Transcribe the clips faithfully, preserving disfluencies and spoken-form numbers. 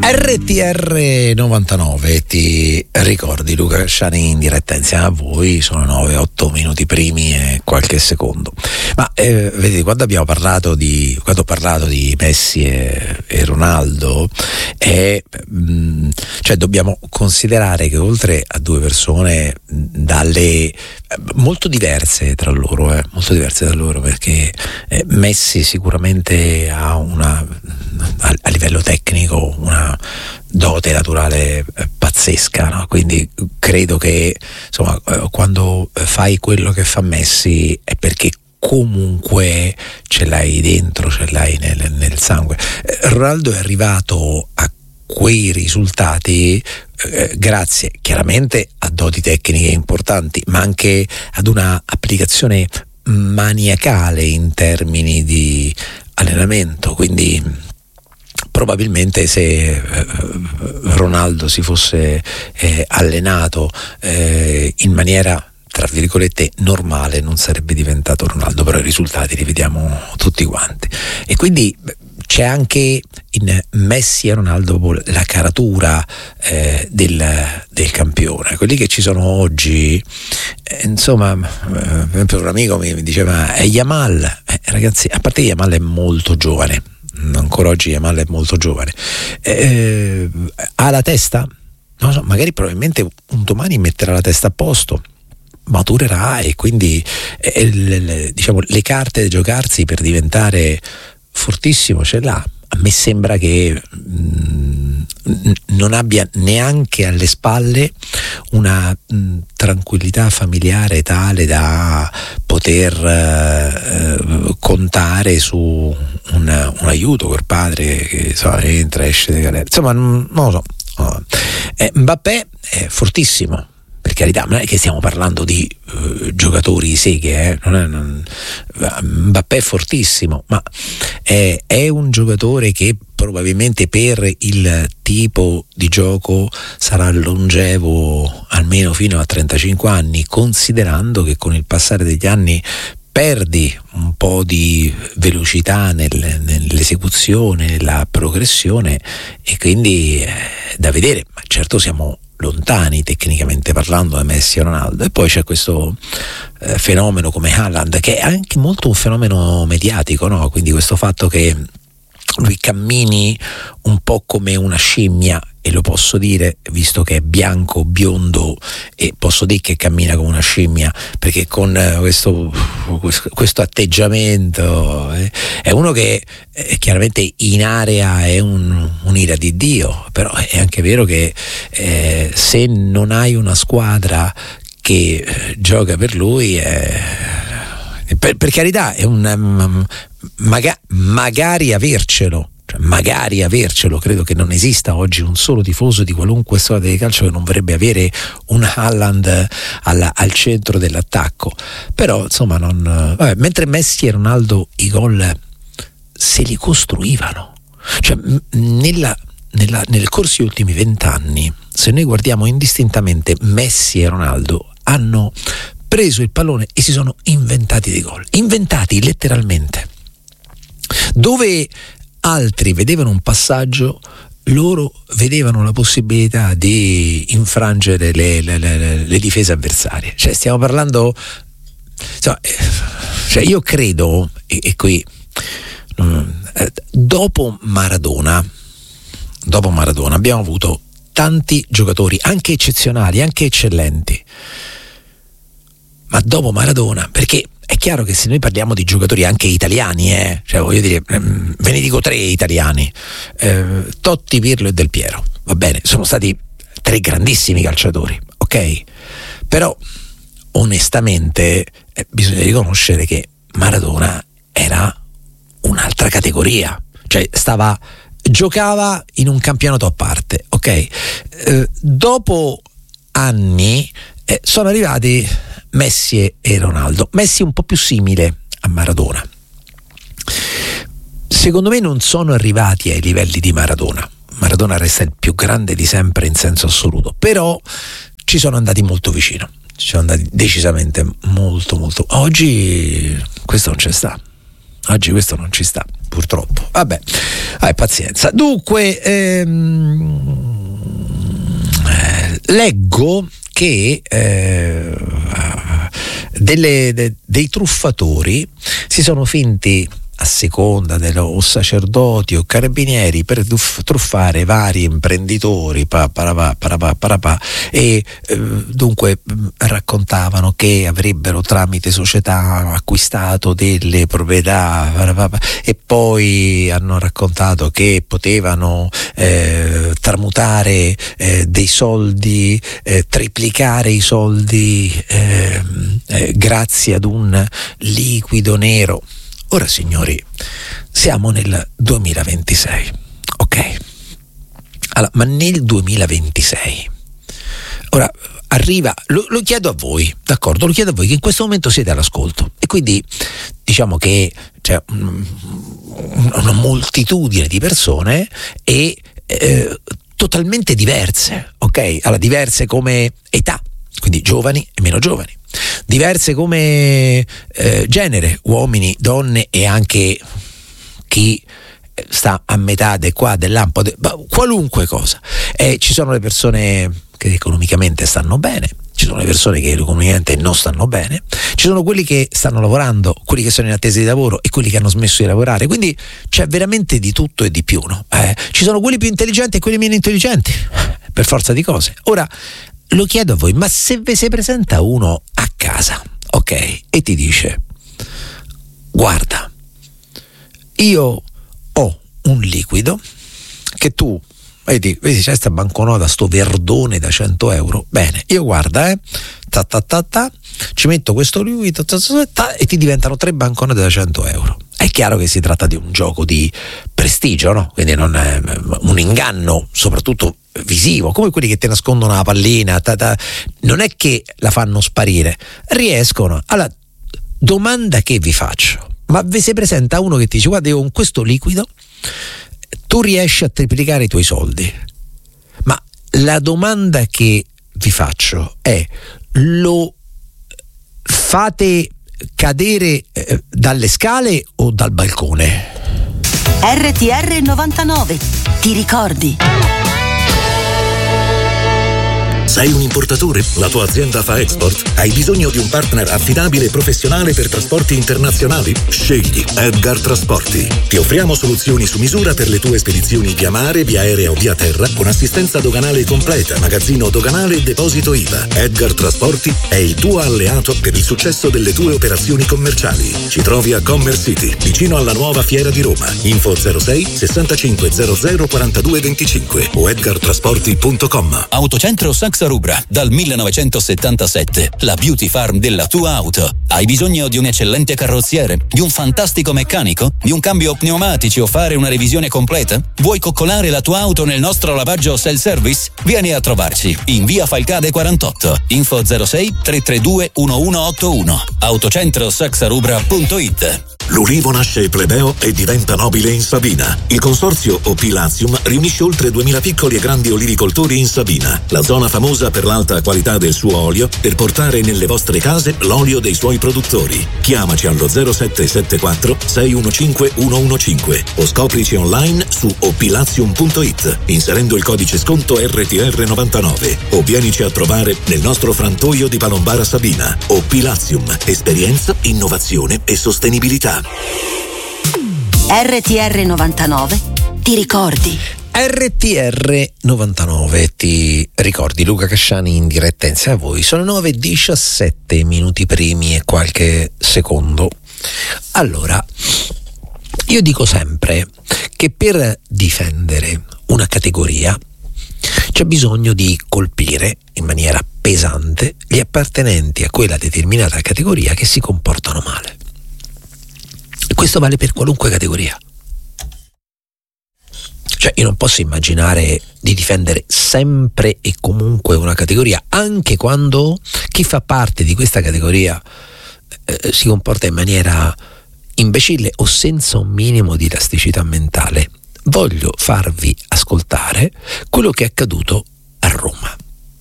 R T R novantanove, ti ricordi Luca Casciani in diretta insieme a voi, sono nove otto minuti primi e qualche secondo. Ma eh, vedete, quando abbiamo parlato di quando ho parlato di Messi e, e Ronaldo, eh, mh, cioè dobbiamo considerare che oltre a due persone dalle eh, molto diverse tra loro, eh, molto diverse da loro, perché eh, Messi sicuramente ha una a, a livello tecnico una dote naturale pazzesca, no? Quindi credo che insomma quando fai quello che fa Messi è perché comunque ce l'hai dentro, ce l'hai nel, nel sangue. Ronaldo è arrivato a quei risultati eh, grazie chiaramente a doti tecniche importanti, ma anche ad una applicazione maniacale in termini di allenamento. Quindi probabilmente se eh, Ronaldo si fosse eh, allenato eh, in maniera tra virgolette normale non sarebbe diventato Ronaldo, però i risultati li vediamo tutti quanti. E quindi c'è anche in Messi e Ronaldo la caratura eh, del, del campione. Quelli che ci sono oggi, eh, insomma, eh, per esempio un amico mi diceva è Yamal, eh, ragazzi, a parte che Yamal è molto giovane, ancora oggi Yamal è molto giovane, eh, ha la testa, non so, magari probabilmente un domani metterà la testa a posto, maturerà e quindi eh, le, le, diciamo le carte da giocarsi per diventare fortissimo ce l'ha. A me sembra che mh, non abbia neanche alle spalle una mh, tranquillità familiare tale da poter eh, contare su un, un aiuto col padre che so, entra, esce di galera. Insomma, non, non lo so. No. Eh, Mbappé è fortissimo. Per carità, non è che stiamo parlando di uh, giocatori seghe, eh? non è, non, Mbappé è fortissimo, ma è, è un giocatore che probabilmente per il tipo di gioco sarà longevo almeno fino a trentacinque anni, considerando che con il passare degli anni perdi un po' di velocità nel, nell'esecuzione, nella progressione, e quindi è da vedere. Ma certo siamo lontani tecnicamente parlando da Messi e Ronaldo. E poi c'è questo eh, fenomeno come Haaland, che è anche molto un fenomeno mediatico, no? Quindi questo fatto che lui cammini un po' come una scimmia, e lo posso dire visto che è bianco, biondo, e posso dire che cammina come una scimmia perché con questo, questo atteggiamento eh, è uno che eh, chiaramente in area è un, un'ira di Dio, però è anche vero che eh, se non hai una squadra che eh, gioca per lui eh, per, per carità è un um, maga- magari avercelo magari avercelo, credo che non esista oggi un solo tifoso di qualunque squadra di calcio che non vorrebbe avere un Haaland alla, al centro dell'attacco, però insomma non vabbè, mentre Messi e Ronaldo i gol se li costruivano, cioè nella, nella, nel corso degli ultimi vent'anni, se noi guardiamo indistintamente, Messi e Ronaldo hanno preso il pallone e si sono inventati dei gol, inventati letteralmente, dove altri vedevano un passaggio, loro vedevano la possibilità di infrangere le, le, le, le difese avversarie. Cioè stiamo parlando, insomma, cioè io credo, e, e qui eh, dopo Maradona, dopo Maradona abbiamo avuto tanti giocatori, anche eccezionali, anche eccellenti, ma dopo Maradona, perché è chiaro che se noi parliamo di giocatori anche italiani, eh, cioè voglio dire, ehm, ve ne dico tre italiani, eh, Totti, Pirlo e Del Piero, va bene, sono stati tre grandissimi calciatori, ok? Però onestamente eh, bisogna riconoscere che Maradona era un'altra categoria, cioè stava, giocava in un campionato a parte, ok? Eh, dopo anni eh, sono arrivati Messi e Ronaldo. Messi un po' più simile a Maradona. Secondo me non sono arrivati ai livelli di Maradona. Maradona resta il più grande di sempre in senso assoluto, però ci sono andati molto vicino. Ci sono andati decisamente molto molto. Oggi questo non c'è sta. oggi questo non ci sta, purtroppo. Vabbè, hai pazienza. Dunque, ehm, eh, leggo che eh, delle, de, dei truffatori si sono finti, a seconda dello sacerdoti o carabinieri, per truffare vari imprenditori pa, parapà, parapà, parapà, e eh, dunque raccontavano che avrebbero tramite società acquistato delle proprietà parapà, e poi hanno raccontato che potevano eh, tramutare eh, dei soldi, eh, triplicare i soldi eh, eh, grazie ad un liquido nero. Ora, signori, siamo nel duemilaventisei, ok? Allora, ma nel duemilaventisei, ora arriva, lo, lo chiedo a voi, d'accordo? Lo chiedo a voi che in questo momento siete all'ascolto, e quindi diciamo che c'è un, una moltitudine di persone e eh, totalmente diverse, ok? Allora, diverse come età, quindi giovani e meno giovani, diverse come eh, genere, uomini, donne e anche chi sta a metà di qua, dell'ampo, de, qualunque cosa. Eh, ci sono le persone che economicamente stanno bene, ci sono le persone che economicamente non stanno bene, ci sono quelli che stanno lavorando, quelli che sono in attesa di lavoro e quelli che hanno smesso di lavorare, quindi c'è veramente di tutto e di più, no? Eh, ci sono quelli più intelligenti e quelli meno intelligenti, per forza di cose. Ora, lo chiedo a voi, ma se vi si presenta uno a casa, ok, e ti dice: guarda, io ho un liquido che tu, vedi, vedi c'è sta banconota, sto verdone da cento euro, bene, io guarda, eh, ta ta ta ta, ci metto questo liquido, ta, ta, ta, ta, e ti diventano tre banconote da cento euro. È chiaro che si tratta di un gioco di prestigio, no? Quindi non è un inganno, soprattutto visivo, come quelli che ti nascondono la pallina, ta, ta. Non è che la fanno sparire, riescono. Allora, domanda che vi faccio: ma vi si presenta uno che ti dice: guarda, io con questo liquido tu riesci a triplicare i tuoi soldi? Ma la domanda che vi faccio è: lo fate cadere eh, dalle scale o dal balcone? R T R novantanove, ti ricordi? Sei un importatore? La tua azienda fa export? Hai bisogno di un partner affidabile e professionale per trasporti internazionali? Scegli Edgar Trasporti. Ti offriamo soluzioni su misura per le tue spedizioni via mare, via aerea o via terra, con assistenza doganale completa, magazzino doganale e deposito I V A. Edgar Trasporti è il tuo alleato per il successo delle tue operazioni commerciali. Ci trovi a Commerce City, vicino alla nuova Fiera di Roma. Info zero sei sessantacinque zero zero quarantadue venticinque o edgar trasporti punto com. Autocentro Saxa Rubra, dal millenovecentosettantasette, la beauty farm della tua auto. Hai bisogno di un eccellente carrozziere, di un fantastico meccanico, di un cambio pneumatici o fare una revisione completa? Vuoi coccolare la tua auto nel nostro lavaggio self-service? Vieni a trovarci in via Falcade quarantotto. Info zero sei tre tre due uno uno otto uno. autocentro saxarubra punto it. L'ulivo nasce plebeo e diventa nobile in Sabina. Il consorzio O P Latium riunisce oltre duemila piccoli e grandi olivicoltori in Sabina, la zona famosa per l'alta qualità del suo olio, per portare nelle vostre case l'olio dei suoi produttori. Chiamaci allo zero sette sette quattro sei uno cinque uno uno cinque o scoprici online su opilatium punto it inserendo il codice sconto R T R novantanove o vienici a trovare nel nostro frantoio di Palombara Sabina. O P Latium, esperienza, innovazione e sostenibilità. R T R novantanove, ti ricordi? R T R novantanove, ti ricordi? Luca Casciani in diretta insieme a voi. Sono nove e diciassette minuti primi e qualche secondo. Allora, io dico sempre che per difendere una categoria c'è bisogno di colpire in maniera pesante gli appartenenti a quella determinata categoria che si comportano male. Questo vale per qualunque categoria. Cioè, io non posso immaginare di difendere sempre e comunque una categoria, anche quando chi fa parte di questa categoria eh, si comporta in maniera imbecille o senza un minimo di elasticità mentale. Voglio farvi ascoltare quello che è accaduto a Roma.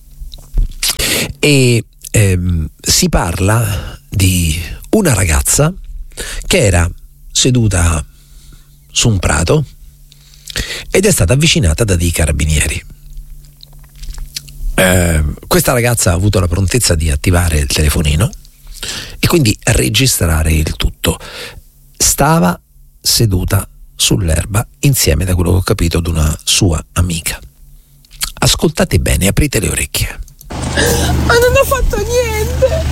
E ehm, si parla di una ragazza che era seduta su un prato ed è stata avvicinata da dei carabinieri. Eh, questa ragazza ha avuto la prontezza di attivare il telefonino e quindi registrare il tutto. Stava seduta sull'erba insieme, da quello che ho capito, ad una sua amica. Ascoltate bene, aprite le orecchie. Ma non ho fatto niente.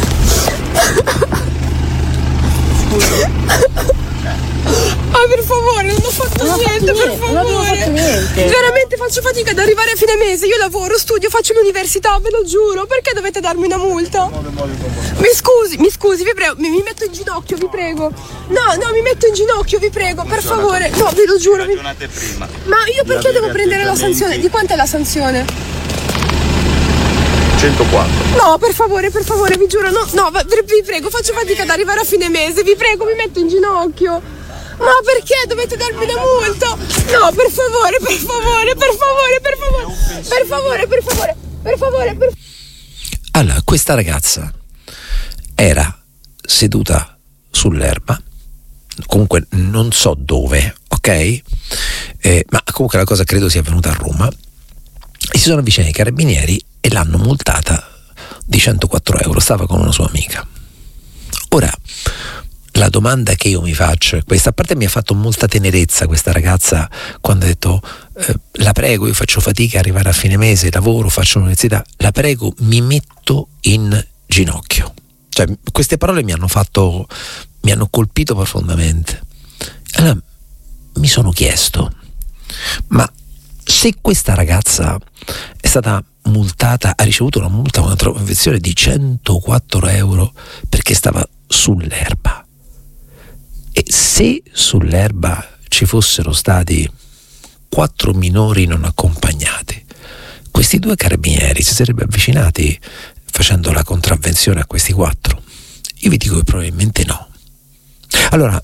Scusa. Ah, per favore, non ho fatto non niente, ho fatto per niente, favore. Non ho fatto niente. Veramente faccio fatica ad arrivare a fine mese. Io lavoro, studio, faccio l'università, ve lo giuro. Perché dovete darmi una multa? Mi scusi, mi scusi, vi prego, mi, mi metto in ginocchio, vi prego. No, no, mi metto in ginocchio, vi prego, per favore. No, ve lo giuro. Vi... Ma io perché devo prendere la sanzione? Di quant'è la sanzione? centoquattro. No, per favore, per favore, vi giuro, no, no, vi prego, faccio fatica ad arrivare a fine mese, vi prego, mi metto in ginocchio. Ma perché dovete darmi una multa? No, per favore, per favore, per favore, per favore, per favore, per favore, per favore, per favore. Allora, questa ragazza era seduta sull'erba, comunque non so dove, ok? Eh, ma comunque la cosa credo sia avvenuta a Roma. E si sono avvicinati ai carabinieri e l'hanno multata di centoquattro euro. Stava con una sua amica. Ora, la domanda che io mi faccio è questa. A parte mi ha fatto molta tenerezza questa ragazza quando ha detto eh, la prego, io faccio fatica ad arrivare a fine mese, lavoro, faccio l'università, la prego, mi metto in ginocchio. Cioè, queste parole mi hanno fatto, mi hanno colpito profondamente. Allora mi sono chiesto, ma se questa ragazza è stata multata, ha ricevuto una multa, una contravvenzione di centoquattro euro perché stava sull'erba, e se sull'erba ci fossero stati quattro minori non accompagnati, questi due carabinieri si sarebbero avvicinati facendo la contravvenzione a questi quattro? Io vi dico che probabilmente no. Allora,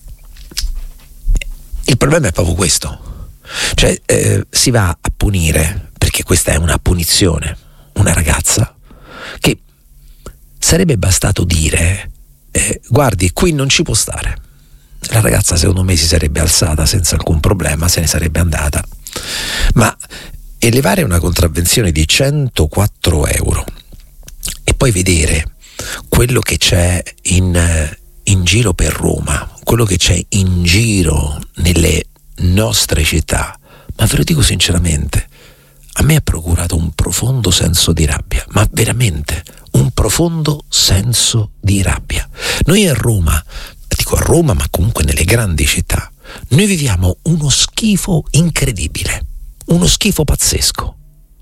il problema è proprio questo. Cioè eh, si va a punire, perché questa è una punizione, una ragazza che sarebbe bastato dire eh, guardi, qui non ci può stare. La ragazza secondo me si sarebbe alzata senza alcun problema, se ne sarebbe andata. Ma elevare una contravvenzione di centoquattro euro e poi vedere quello che c'è in, in giro per Roma, quello che c'è in giro nelle nostre città, ma ve lo dico sinceramente, a me ha procurato un profondo senso di rabbia, ma veramente un profondo senso di rabbia. Noi a Roma, dico a Roma, ma comunque nelle grandi città, noi viviamo uno schifo incredibile, uno schifo pazzesco.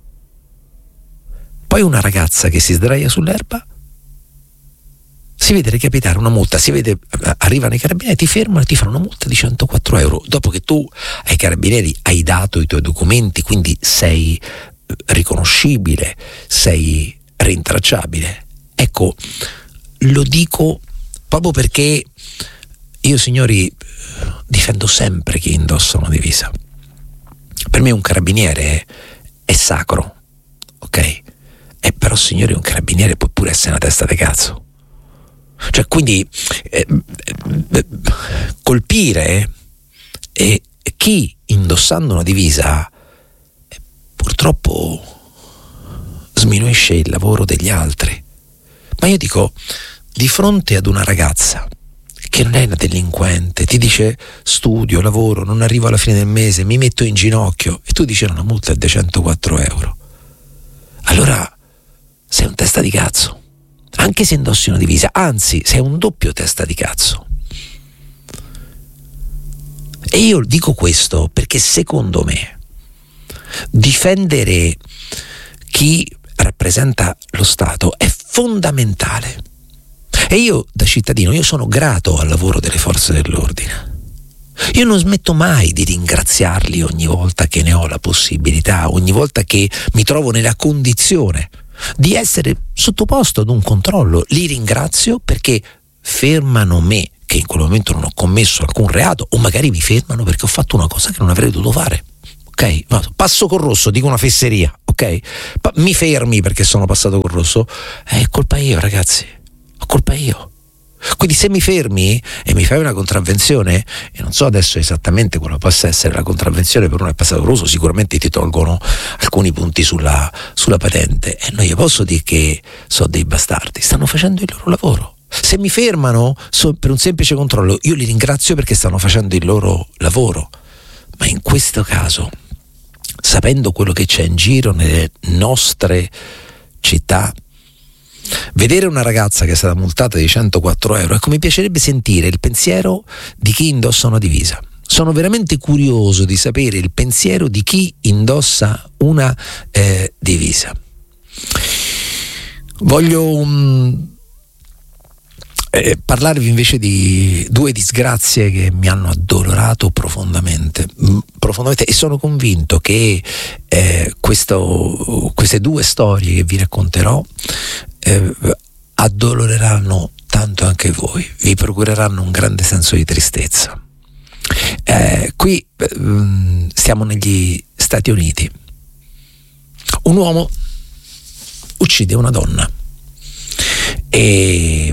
Poi una ragazza che si sdraia sull'erba, si vede recapitare una multa, si vede, arrivano i carabinieri, ti fermano e ti fanno una multa di centoquattro euro, dopo che tu ai carabinieri hai dato i tuoi documenti, quindi sei riconoscibile, sei rintracciabile. Ecco, lo dico proprio perché io, signori, difendo sempre chi indossa una divisa. Per me un carabiniere è sacro, ok? E però, signori, un carabiniere può pure essere una testa di cazzo. Cioè, quindi eh, eh, colpire eh, chi indossando una divisa eh, purtroppo sminuisce il lavoro degli altri. Ma io dico, di fronte ad una ragazza che non è una delinquente, ti dice studio, lavoro, non arrivo alla fine del mese, mi metto in ginocchio, e tu dici una multa è di centoquattro euro, allora sei un testa di cazzo. Anche se indossi una divisa, anzi sei un doppio testa di cazzo. E io dico questo perché secondo me difendere chi rappresenta lo Stato è fondamentale. E io da cittadino, io sono grato al lavoro delle forze dell'ordine. Io non smetto mai di ringraziarli ogni volta che ne ho la possibilità, ogni volta che mi trovo nella condizione di essere sottoposto ad un controllo. Li ringrazio perché fermano me, che in quel momento non ho commesso alcun reato, o magari mi fermano perché ho fatto una cosa che non avrei dovuto fare, ok? Passo col rosso, dico una fesseria, ok? Pa- mi fermi perché sono passato col rosso, è colpa io, ragazzi, ho colpa io. Quindi se mi fermi e mi fai una contravvenzione, e non so adesso esattamente quale possa essere la contravvenzione per un passato doloso, sicuramente ti tolgono alcuni punti sulla, sulla patente, e non gli posso dire che sono dei bastardi, stanno facendo il loro lavoro. Se mi fermano so, per un semplice controllo, io li ringrazio perché stanno facendo il loro lavoro, ma in questo caso, sapendo quello che c'è in giro nelle nostre città, vedere una ragazza che è stata multata di centoquattro euro, ecco, mi piacerebbe sentire il pensiero di chi indossa una divisa. Sono veramente curioso di sapere il pensiero di chi indossa una eh, divisa. Voglio um, eh, parlarvi invece di due disgrazie che mi hanno addolorato profondamente, mh, profondamente e sono convinto che eh, questo, queste due storie che vi racconterò Eh, addoloreranno tanto anche voi, vi procureranno un grande senso di tristezza. Eh, qui eh, stiamo negli Stati Uniti. Un uomo uccide una donna e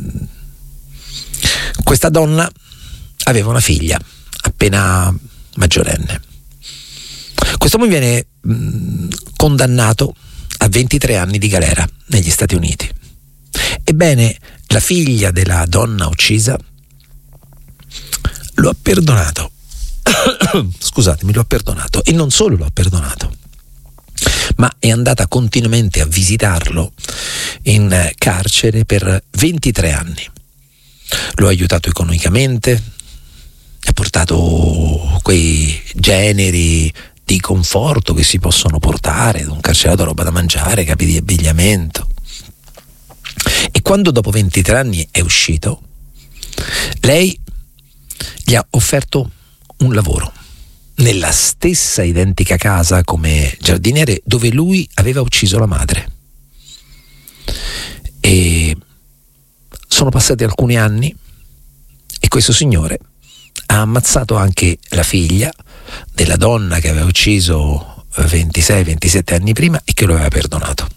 questa donna aveva una figlia appena maggiorenne. Quest'uomo viene mh, condannato a ventitré anni di galera negli Stati Uniti. Ebbene, la figlia della donna uccisa lo ha perdonato. Scusatemi, lo ha perdonato. E non solo lo ha perdonato, ma è andata continuamente a visitarlo in carcere per ventitré anni. Lo ha aiutato economicamente, ha portato quei generi di conforto che si possono portare ad un carcerato, roba da mangiare, capi di abbigliamento. E quando dopo ventitré anni è uscito, lei gli ha offerto un lavoro nella stessa identica casa come giardiniere dove lui aveva ucciso la madre. E sono passati alcuni anni e questo signore ha ammazzato anche la figlia della donna che aveva ucciso ventisei ventisette anni prima e che lo aveva perdonato.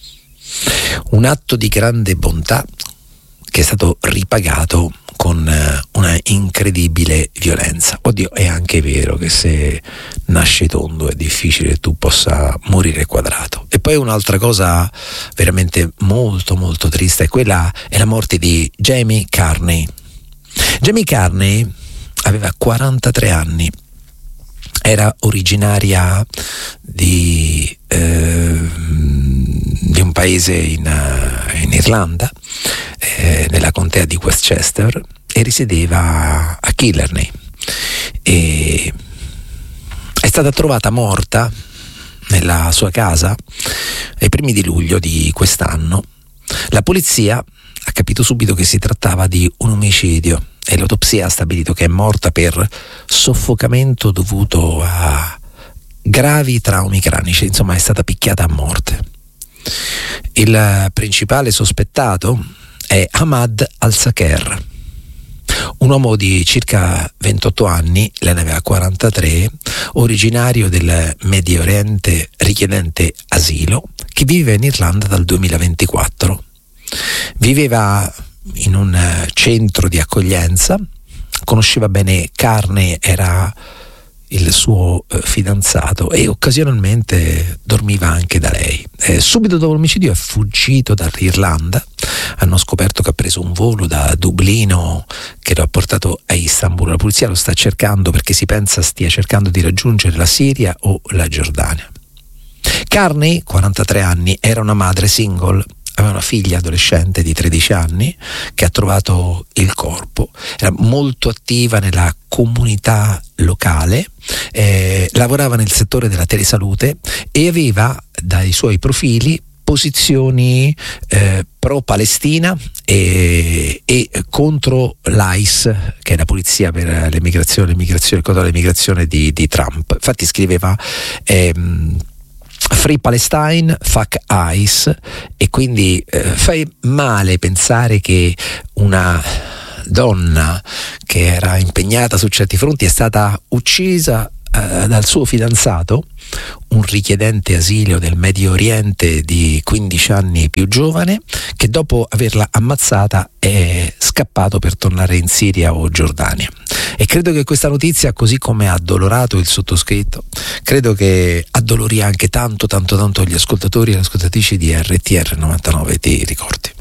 Un atto di grande bontà che è stato ripagato con una incredibile violenza. Oddio, è anche vero che se nasci tondo è difficile che tu possa morire quadrato. E poi un'altra cosa veramente molto molto triste è quella è la morte di Jamie Carney. Jamie Carney aveva quarantatré anni, era originaria di, eh, di un paese in, uh, in Irlanda, eh, nella contea di Westchester, e risiedeva a Killarney. E è stata trovata morta nella sua casa ai primi di luglio di quest'anno. La polizia ha capito subito che si trattava di un omicidio e l'autopsia ha stabilito che è morta per soffocamento dovuto a gravi traumi cranici, insomma è stata picchiata a morte. Il principale sospettato è Ahmad Al-Saker, un uomo di circa ventotto anni, lei ne aveva quarantatré, originario del Medio Oriente, richiedente asilo, che vive in Irlanda dal duemilaventiquattro. Viveva in un centro di accoglienza, conosceva bene Carney, era il suo eh, fidanzato e occasionalmente dormiva anche da lei. Eh, subito dopo l'omicidio è fuggito dall'Irlanda, hanno scoperto che ha preso un volo da Dublino che lo ha portato a Istanbul. La polizia lo sta cercando perché si pensa stia cercando di raggiungere la Siria o la Giordania. Carney, quarantatré anni, era una madre single, aveva una figlia adolescente di tredici anni che ha trovato il corpo, era molto attiva nella comunità locale, eh, lavorava nel settore della telesalute e aveva dai suoi profili posizioni eh, pro-Palestina e, e contro l'I C E, che è la polizia per l'emigrazione, l'emigrazione, contro l'emigrazione di, di Trump. Infatti scriveva ehm, Free Palestine, fuck I C E, e quindi eh, fai male pensare che una donna che era impegnata su certi fronti è stata uccisa eh, dal suo fidanzato, un richiedente asilo del Medio Oriente di quindici anni più giovane, che dopo averla ammazzata è scappato per tornare in Siria o Giordania. E credo che questa notizia, così come ha addolorato il sottoscritto, credo che addolorì anche tanto tanto tanto gli ascoltatori e le ascoltatrici di R T R novantanove. Ti ricordi?